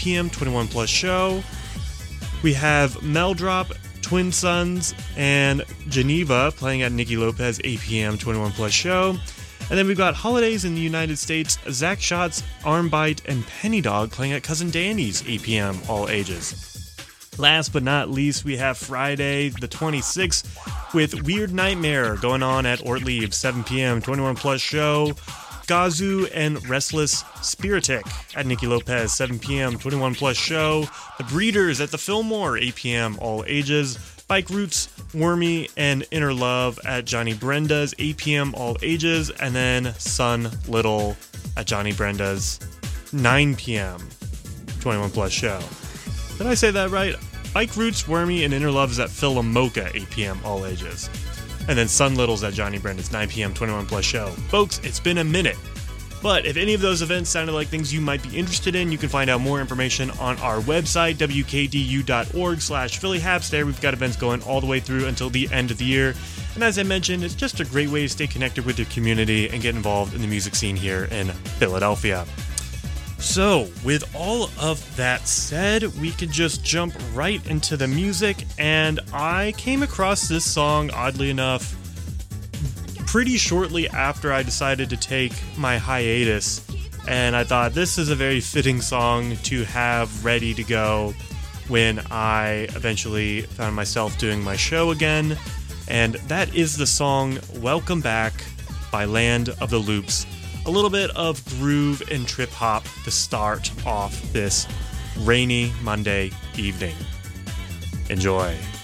p.m. 21 Plus show. We have Meldrop, Twin Sons, and Geneva playing at Nicky Lopez 8 p.m. 21 Plus show. And then we've got holidays in the United States, Zach Shots, Armbite, and Penny Dog playing at Cousin Danny's 8 p.m. all ages. Last but not least, we have Friday the 26th with Weird Nightmare going on at Ortlieb 7 p.m. 21 Plus show. Gazu and Restless Spiritic at Nicky Lopez 7 p.m. 21 Plus show. The Breeders at the Fillmore 8 p.m. all ages. Bike Roots, Wormy, and Inner Love at Johnny Brenda's 8 p.m. all ages. And then Sun Little at Johnny Brenda's 9 p.m. 21 Plus show. Did I say that right? Bike Roots, Wormy, and Inner Love is at Philomoka 8 p.m. all ages. And then Sun Little's at Johnny Brenda's 9 p.m. 21 Plus show. Folks, it's been a minute. But if any of those events sounded like things you might be interested in, you can find out more information on our website, wkdu.org/PhillyHaps. There we've got events going all the way through until the end of the year. And as I mentioned, it's just a great way to stay connected with your community and get involved in the music scene here in Philadelphia. So, with all of that said, we could just jump right into the music, and I came across this song, oddly enough, pretty shortly after I decided to take my hiatus, and I thought this is a very fitting song to have ready to go when I eventually found myself doing my show again, and that is the song Welcome Back by Land of the Loops. A little bit of groove and trip hop to start off this rainy Monday evening. Enjoy.